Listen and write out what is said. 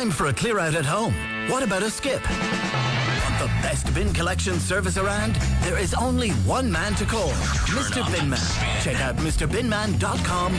Time for a clear out at home? What about a skip? Want the best bin collection service around? There is only one man to call, Mr. Binman. Check out mrbinman.com